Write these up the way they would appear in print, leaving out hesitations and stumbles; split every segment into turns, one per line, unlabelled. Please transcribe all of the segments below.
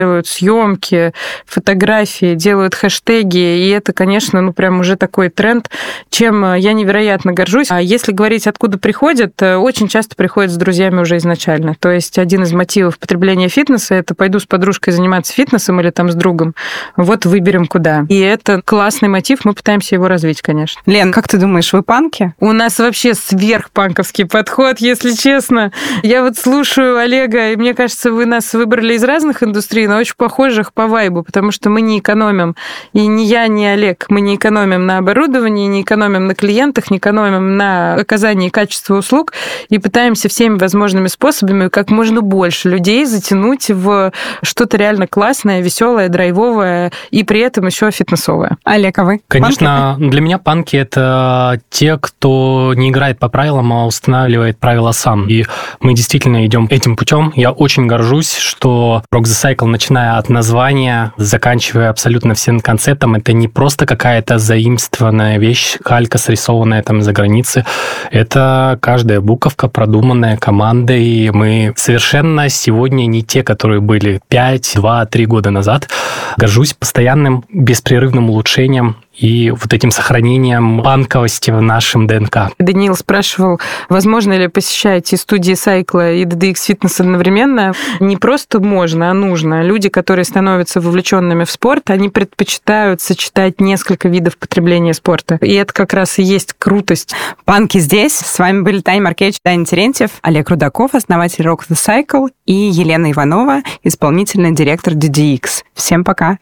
делают съемки, фотографии, делают хэштеги, и это, конечно, прям уже такой тренд, чем я невероятно горжусь. А если говорить, откуда приходят, очень часто приходят с друзьями уже изначально. То есть один из мотивов потребления фитнеса – это пойду с подружкой заниматься фитнесом или там с другом, вот выберем куда. И это классный мотив, мы пытаемся его развить, конечно.
Лен, как ты думаешь, вы панки?
У нас вообще сверхпанковский подход, если честно. Я вот слушаю Олега, и мне кажется, вы нас выбрали из разных индустрий, но очень похожих по вайбу, потому что мы не экономим. И ни я, ни Олег, мы не экономим на оборудовании, не экономим на клиентах, не экономим на оказании качества услуг и пытаемся всеми возможными способами как можно больше людей затянуть в что-то реально классное, веселое, драйвовое и при этом еще фитнесовое.
Олег, а вы?
Конечно, для меня панки – это те, кто не играет по правилам, а устанавливает правила сам. И мы действительно идем этим путем. Я очень горжусь, что Rock the Cycle, начиная от названия, заканчивая абсолютно всем концептом, это не просто какая-то заимствованная вещь, калька, срисованная там за границей. Это каждая буковка, продуманная командой. Мы совершенно сегодня не те, которые были 5, 2, 3 года назад. Горжусь постоянным беспрерывным улучшением и вот этим сохранением панковости в нашем ДНК.
Даниил спрашивал, возможно ли посещать и студии Сайкла, и DDX Fitness одновременно. Не просто можно, а нужно. Люди, которые становятся вовлеченными в спорт, они предпочитают сочетать несколько видов потребления спорта. И это как раз и есть крутость.
Панки здесь. С вами были Таня Маркевич, Даня Терентьев, Олег Рудаков, основатель Rock the Cycle, и Елена Иванова, исполнительный директор DDX. Всем пока!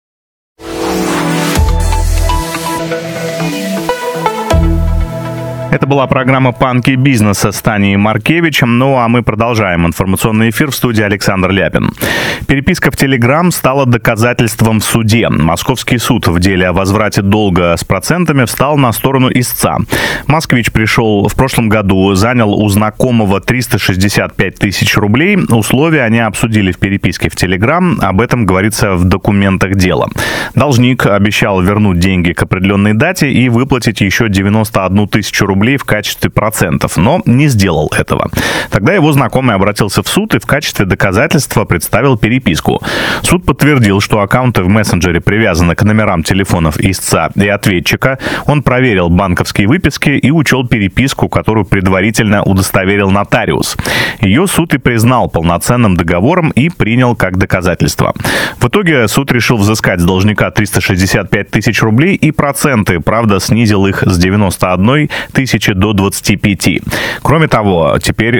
Это была программа «Панки бизнеса» с Таней Маркевичем. Ну, а мы продолжаем информационный эфир в студии Александр Ляпин. Переписка в Telegram стала доказательством в суде. Московский суд в деле о возврате долга с процентами встал на сторону истца. Москвич пришел в прошлом году, занял у знакомого 365 тысяч рублей. Условия они обсудили в переписке в Telegram. Об этом говорится в документах дела. Должник обещал вернуть деньги к определенной дате и выплатить еще 91 тысячу рублей в качестве процентов, но не сделал этого. Тогда его знакомый обратился в суд и в качестве доказательства представил переписку. Суд подтвердил, что аккаунты в мессенджере привязаны к номерам телефонов истца и ответчика. Он проверил банковские выписки и учел переписку, которую предварительно удостоверил нотариус. Ее суд и признал полноценным договором и принял как доказательство. В итоге суд решил взыскать с должника 365 тысяч рублей и проценты, правда, снизил их с 91 тысячи до 25. Кроме того, теперь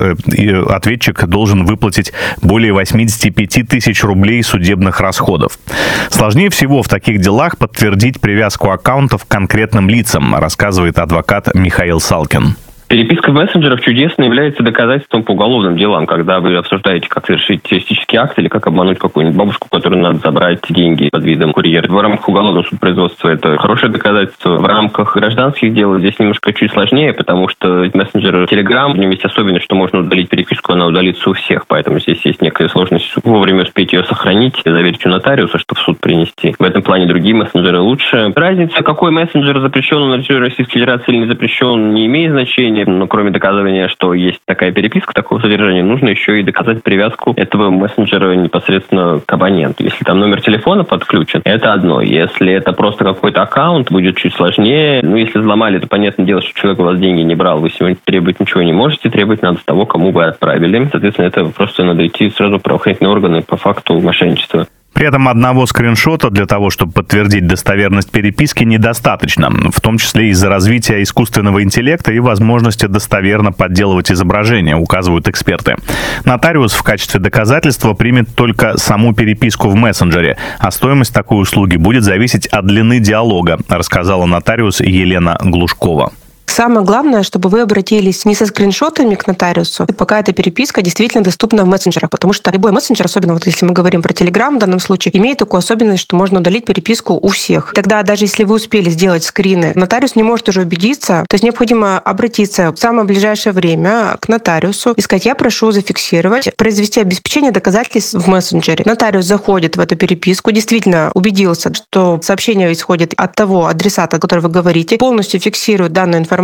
ответчик должен выплатить более 85 тысяч рублей судебных расходов. Сложнее всего в таких делах подтвердить привязку аккаунтов к конкретным лицам, рассказывает адвокат Михаил Салкин.
Переписка в мессенджерах чудесно является доказательством по уголовным делам, когда вы обсуждаете, как совершить террористический акт или как обмануть какую-нибудь бабушку, которой надо забрать деньги под видом курьера. В рамках уголовного судопроизводства это хорошее доказательство. В рамках гражданских дел здесь немножко чуть сложнее, потому что мессенджер Telegram, в нем есть особенность, что можно удалить переписку, она удалится у всех, поэтому здесь есть некая сложность вовремя успеть ее сохранить, заверить у нотариуса, что в суд принести. В этом плане другие мессенджеры лучше. Разница, какой мессенджер запрещен на территории Российской Федерации или не запрещен, не имеет значения. Но кроме доказывания, что есть такая переписка такого содержания, нужно еще и доказать привязку этого мессенджера непосредственно к абоненту. Если там номер телефона подключен, это одно. Если это просто какой-то аккаунт, будет чуть сложнее. Ну, если взломали, то понятное дело, что человек у вас деньги не брал, вы сегодня требовать ничего не можете, требовать надо с того, кому вы отправили. Соответственно, это просто надо идти сразу в правоохранительные органы по факту мошенничества.
При этом одного скриншота для того, чтобы подтвердить достоверность переписки, недостаточно, в том числе из-за развития искусственного интеллекта и возможности достоверно подделывать изображения, указывают эксперты. Нотариус в качестве доказательства примет только саму переписку в мессенджере, а стоимость такой услуги будет зависеть от длины диалога, рассказала нотариус Елена Глушкова.
Самое главное, чтобы вы обратились не со скриншотами к нотариусу, пока эта переписка действительно доступна в мессенджерах, потому что любой мессенджер, особенно вот если мы говорим про Telegram в данном случае, имеет такую особенность, что можно удалить переписку у всех. Тогда даже если вы успели сделать скрины, нотариус не может уже убедиться, то есть необходимо обратиться в самое ближайшее время к нотариусу и сказать: я прошу зафиксировать, произвести обеспечение доказательств в мессенджере. Нотариус заходит в эту переписку, действительно убедился, что сообщение исходит от того адресата, о котором вы говорите, полностью фиксирует данную информацию,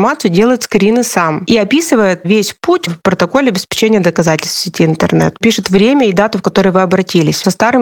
информацию, делает скрины сам и описывает весь путь в протоколе обеспечения доказательств в сети интернет. Пишет время и дату, в которой вы обратились. Со старым